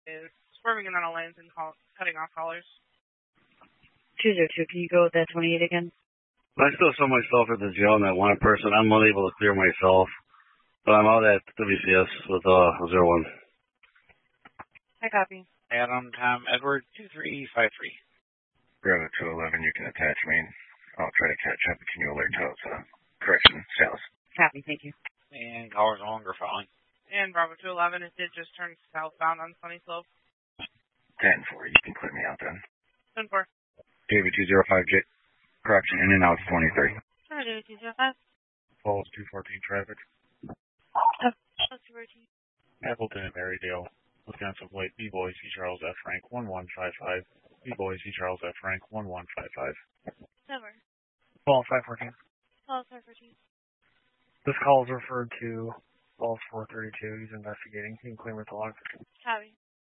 is swerving in on lanes and cutting off callers. 202, can you go with that 28 again? I still saw myself at the jail in that one person. I'm unable to clear myself, but I'm out at WCS with 01. I copy. Adam, Tom, Edward, 2353. Grab it to 11, you can attach me. I'll try to catch up. Can you alert to correction, South? Copy, thank you. And callers no longer following. And Bravo 211, it did just turn southbound on Sunny Slope. 10-4, you can clear me out then. 10-4. David 205, correction, in and out 23. Sorry, David 205. Falls 214 traffic. Falls 214. Appleton and Marydale. Wisconsin Plate, B-Boy, C. Charles F. Frank, 1155. B-Boy, C. Charles F. Frank, 1155. Number. Falls 514. Falls 514. This call is referred to Falls 432. He's investigating. You can claim it to log. Copy.